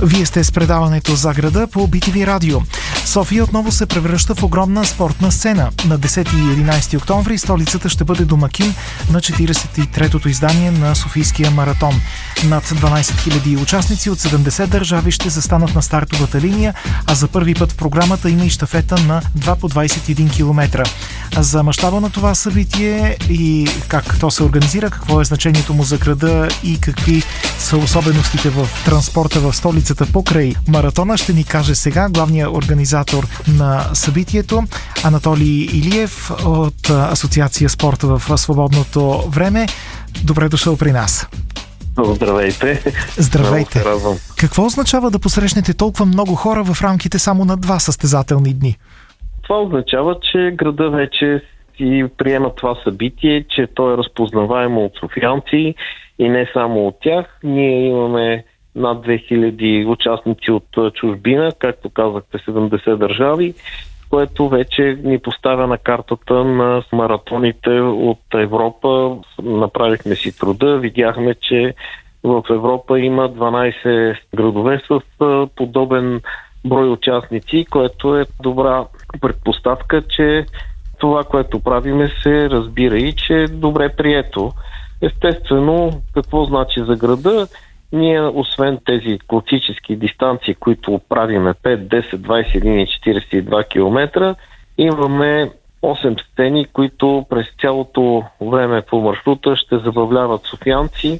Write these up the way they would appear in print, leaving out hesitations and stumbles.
Вие сте с предаването за града по BTV Радио. София отново се превръща в огромна спортна сцена. На 10 и 11 октомври столицата ще бъде домакин на 43-тото издание на Софийския маратон. Над 12 000 участници от 70 държави ще застанат на стартовата линия, а за първи път в програмата има и щафета на 2 по 21 км. За мащаба на това събитие и как то се организира, какво е значението му за града и какви са особеностите в транспорта в столицата покрай маратона, ще ни каже сега главният организатор на събитието Анатолий Илиев от Асоциация Спорта в свободното време. Добре дошъл при нас. Здравейте. Здравейте. Какво означава да посрещнете толкова много хора в рамките само на 2 състезателни дни? Това означава, че града вече си приема това събитие, че то е разпознаваемо от софиянци и не само от тях. Ние имаме над 2000 участници от чужбина, както казахте, 70 държави, което вече ни поставя на картата на маратоните от Европа. Направихме си труда, видяхме, че в Европа има 12 градове с подобен брой участници, което е добра предпоставка, че това, което правиме, се разбира и че е добре прието. Естествено, какво значи за града? Ние, освен тези класически дистанции, които правиме 5, 10, 21 и 42 км, имаме 8 сцени, които през цялото време по маршрута ще забавляват софиянци.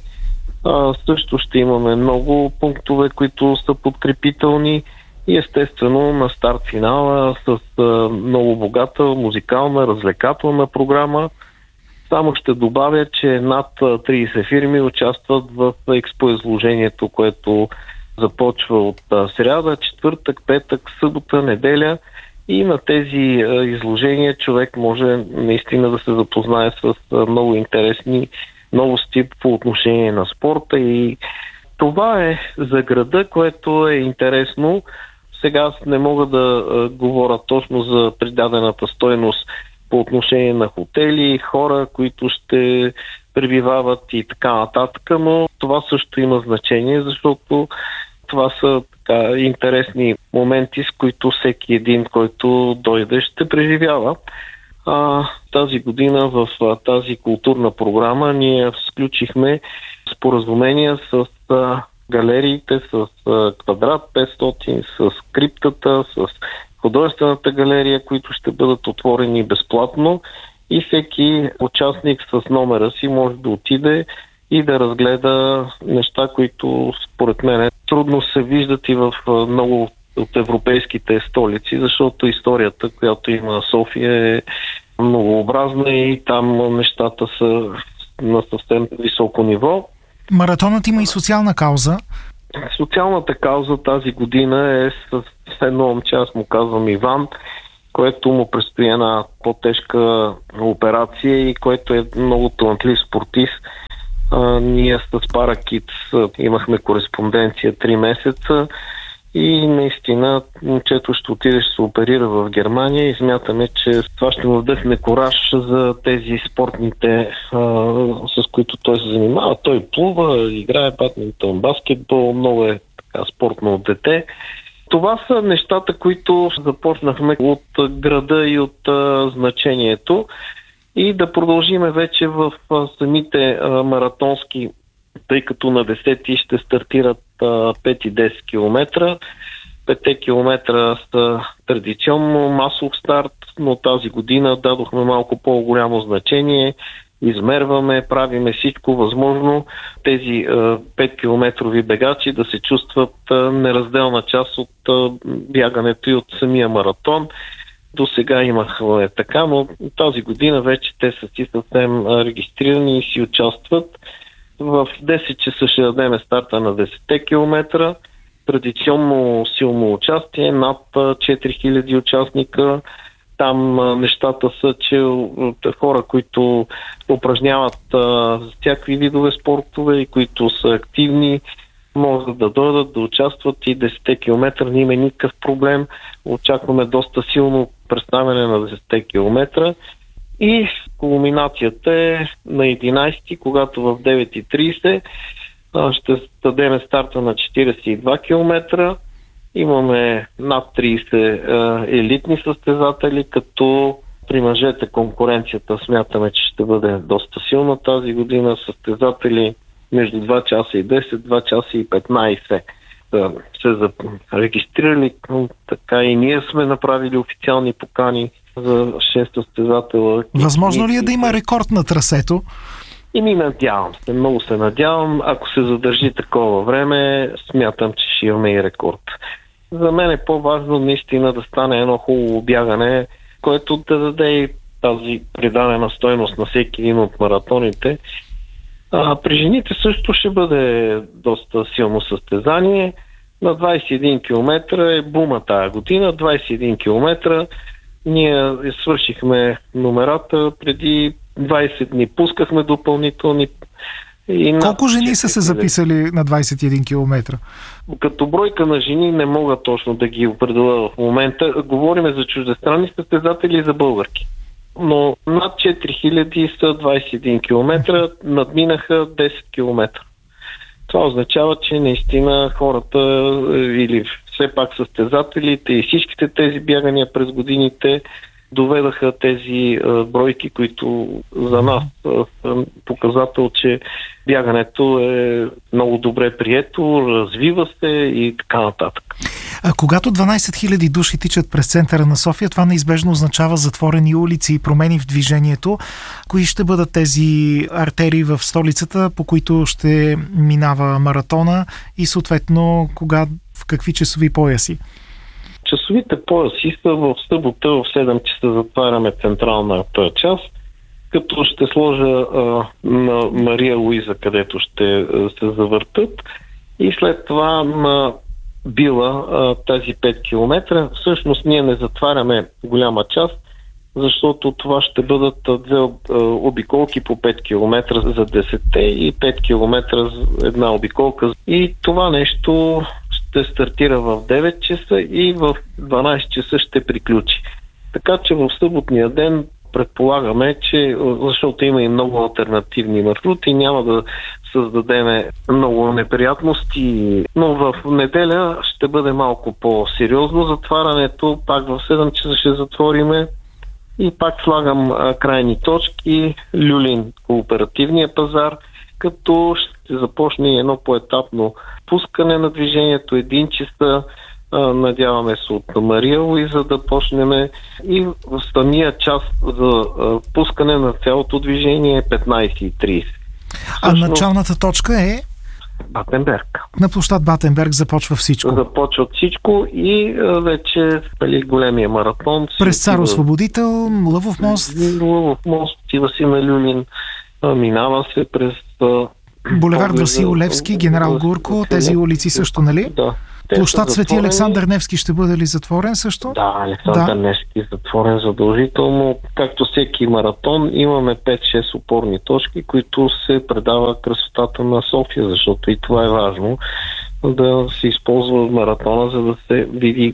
Също ще имаме много пунктове, които са подкрепителни и естествено на старт-финала с много богата музикална, развлекателна програма. Само ще добавя, че над 30 фирми участват в експоизложението, което започва от сряда, четвъртък, петък, събота, неделя. И на тези изложения човек може наистина да се запознае с много интересни новости по отношение на спорта. И това е за града, което е интересно. Сега аз не мога да говоря точно за придадената стойност по отношение на хотели, хора, които ще пребивават и така нататък, но това също има значение, защото това са така интересни моменти, с които всеки един, който дойде, ще преживява. Тази година в тази културна програма ние сключихме споразумения с галериите, с Квадрат 500, с Криптата, с художествената галерия, които ще бъдат отворени безплатно и всеки участник с номера си може да отиде и да разгледа неща, които според мен трудно се виждат и в много от европейските столици, защото историята, която има София, е многообразна и там нещата са на съвсем високо ниво. Маратонът има и социална кауза. Социалната кауза тази година е с едно момче, аз му казвам Иван, което му предстои една по-тежка операция и което е много талантлив спортист. Ние с Parakids имахме кореспонденция 3 месеца и наистина момчето ще отиде, ще се оперира в Германия и смятаме, че това ще му вдъхне кураж за тези спортните, с които той се занимава. Той плува, играе бадминтон, баскетбол, много е така спортно от дете. Това са нещата, които започнахме от града и от значението и да продължиме вече в самите маратонски, тъй като на 10 ще стартират 5 и 10 км. 5 км са традиционно масов старт, но тази година дадохме малко по-голямо значение. Измерваме, правиме всичко възможно тези 5-километрови бегачи да се чувстват неразделна част от бягането и от самия маратон. До сега имахме така, но тази година вече те са си съвсем регистрирани и си участват. В 10 часа ще дадем старта на 10 км. Традиционно силно участие, над 4000 участника. Там нещата са, че хора, които упражняват всякакви видове спортове и които са активни, могат да дойдат, да участват и 10 км не има никакъв проблем. Очакваме доста силно представяне на 10 км. И кулминацията е на 11, когато в 9:30 Ще дадем старта на 42 км. Имаме над 30 елитни състезатели, като при мъжете конкуренцията смятаме, че ще бъде доста силна тази година. Състезатели между 2 часа и 10, 2 часа и 15 се регистрирали. Така и ние сме направили официални покани за 6 състезателя. Възможно ли е да има рекорд на трасето? Много се надявам. Ако се задържи такова време, смятам, че ще имаме и рекорд. За мен е по-важно наистина да стане едно хубаво бягане, което да даде и тази придадена стойност на всеки един от маратоните. При жените също ще бъде доста силно състезание. На 21 км е бума тая година. 21 км ние свършихме номерата преди 20 дни. Пускахме допълнителни. Колко жени са се записали на 21 км? Като бройка на жени не мога точно да ги определя в момента. Говориме за чуждестранни състезатели и за българки. Но над 4000 са 21 км, надминаха 10 км. Това означава, че наистина хората или все пак състезателите и всичките тези бягания през годините доведаха тези бройки, които за нас са показател, че бягането е много добре прието, развива се и така нататък. Когато 12 000 души тичат през центъра на София, това неизбежно означава затворени улици и промени в движението. Кои ще бъдат тези артерии в столицата, по които ще минава маратона и съответно в какви часови пояси? Часовите пояси са в събота в 7 часа затваряме централната част, като ще сложа на Мария Луиза, където ще се завъртат, и след това на Била тези 5 км. Всъщност ние не затваряме голяма част, защото това ще бъдат 2 обиколки по 5 км за 10 и 5 км за една обиколка. И това нещо ще стартира в 9 часа и в 12 часа ще приключи. Така че в съботния ден предполагаме, че защото има и много алтернативни маршрути, няма да създадеме много неприятности, но в неделя ще бъде малко по-сериозно затварянето. Пак в 7 часа ще затвориме и пак слагам крайни точки. Люлин, кооперативния пазар, като ще започне едно поетапно пускане на движението 1 часа. Надяваме се от Мария Луиза да почнем и в самия час за пускане на цялото движение е 15:30. А началната точка е? Батенберг. На площад Батенберг започва всичко. Започва всичко и вече големия маратон. През Цар Освободител, Лъвов мост. Лъвов мост, отива си на Люлин, минава се през булевард Васил Левски, Генерал Гурко, тези улици също, нали? Да. Площад Свети Александър Невски ще бъде ли затворен също? Да, Александър Невски е затворен задължително. Както всеки маратон, имаме 5-6 опорни точки, които се предава красотата на София, защото и това е важно да се използва маратона, за да се види.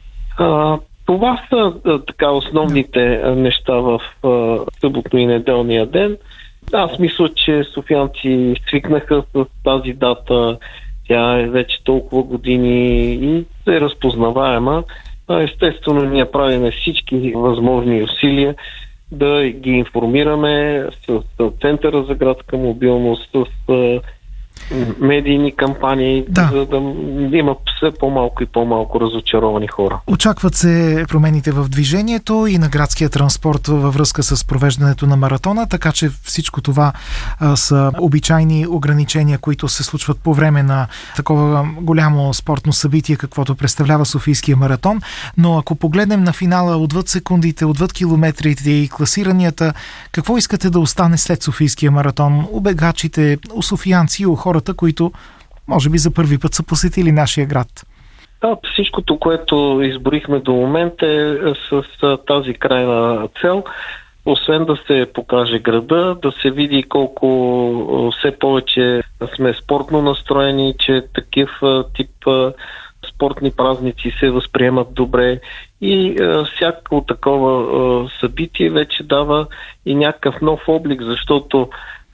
Това са така основните неща в съботно и неделния ден. Аз мисля, че софиянци свикнаха с тази дата. Тя е вече толкова години и е разпознаваема. Естествено, ние правим всички възможни усилия да ги информираме с Центъра за градска мобилност, с медийни кампании, за да има все по-малко и по-малко разочаровани хора. Очакват се промените в движението и на градския транспорт във връзка с провеждането на маратона, така че всичко това са обичайни ограничения, които се случват по време на такова голямо спортно събитие, каквото представлява Софийския маратон. Но ако погледнем на финала отвъд секундите, отвъд километрите и класиранията, какво искате да остане след Софийския маратон? У бегачите, у софиянци, у хората, които може би за първи път са посетили нашия град? Да, всичкото, което изборихме до момента е с тази крайна цел. Освен да се покаже града, да се види колко все повече сме спортно настроени, че такив тип спортни празници се възприемат добре и всяко такова събитие вече дава и някакъв нов облик, защото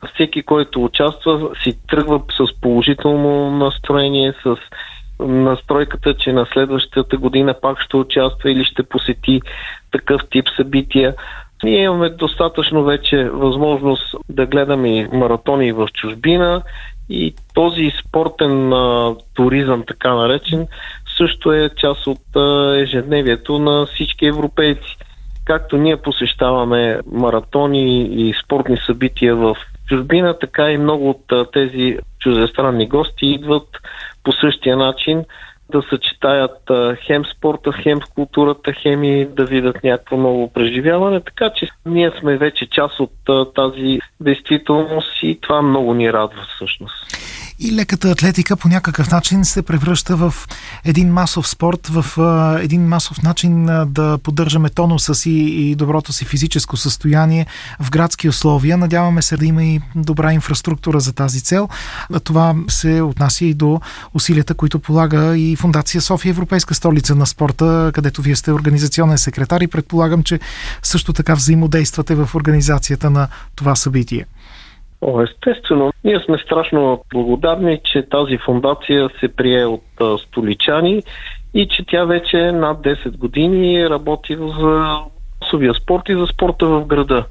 Всеки, който участва, си тръгва с положително настроение, с настройката, че на следващата година пак ще участва или ще посети такъв тип събития. Ние имаме достатъчно вече възможност да гледаме маратони в чужбина и този спортен туризъм, така наречен, също е част от ежедневието на всички европейци. Както ние посещаваме маратони и спортни събития в чужбина, така и много от тези чуждестранни гости идват по същия начин да съчетаят хем спорта, хем културата, хем и да видят някакво ново преживяване. Така че ние сме вече част от тази действителност и това много ни радва всъщност. И леката атлетика по някакъв начин се превръща в един масов спорт, в един масов начин да поддържаме тонуса си и доброто си физическо състояние в градски условия. Надяваме се да има и добра инфраструктура за тази цел. Това се отнася и до усилията, които полага и Фондация София, Европейска столица на спорта, където вие сте организационен секретар и предполагам, че също така взаимодействате в организацията на това събитие. Естествено. Ние сме страшно благодарни, че тази фондация се прие от столичани и че тя вече над 10 години работи за масовия спорт и за спорта в града.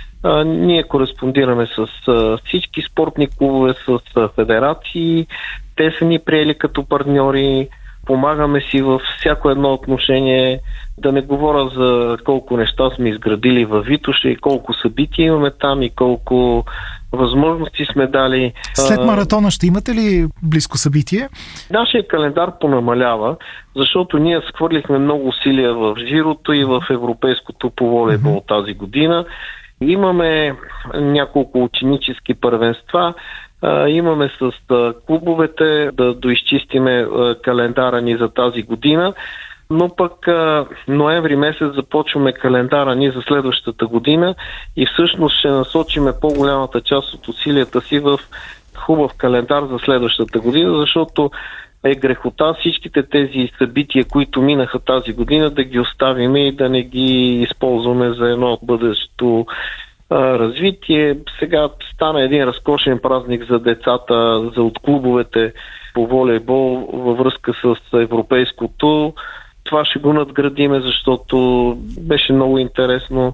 Ние кореспондираме с всички спортни клубове, с федерации. Те са ни приели като партньори. Помагаме си във всяко едно отношение. Да не говоря за колко неща сме изградили във Витоша и колко събития имаме там и колко възможности сме дали. След маратона ще имате ли близко събитие? Нашия календар понамалява, защото ние схвърлихме много усилия в Жирото и в Европейското по волейбол тази година. Имаме няколко ученически първенства. Имаме с клубовете да доизчистиме календара ни за тази година, но пък ноември месец започваме календара ни за следващата година и всъщност ще насочиме по-голямата част от усилията си в хубав календар за следващата година, защото е грехота всичките тези събития, които минаха тази година, да ги оставим и да не ги използваме за едно бъдещо развитие. Сега стана един разкошен празник за децата, за от клубовете по волейбол във връзка с европейското. Това ще го надградиме, защото беше много интересно.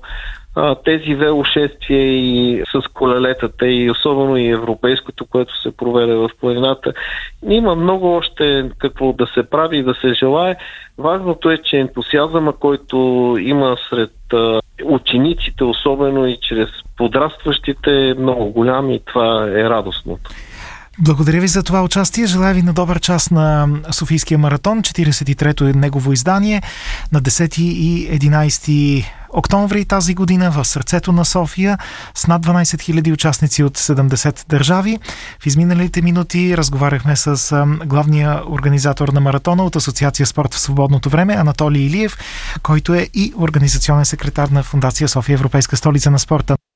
Тези велошествия и с колелетата и особено и европейското, което се проведе в планината. Има много още какво да се прави и да се желае. Важното е, че ентусиазъма, който има сред учениците, особено и чрез подрастващите, е много голям и това е радостното. Благодаря ви за това участие. Желая ви на добър час на Софийския маратон. 43-то е негово издание на 10 и 11 октомври тази година в сърцето на София с над 12 000 участници от 70 държави. В изминалите минути разговаряхме с главния организатор на маратона от Асоциация Спорт в свободното време Анатолий Илиев, който е и организационен секретар на Фондация София, Европейска столица на спорта.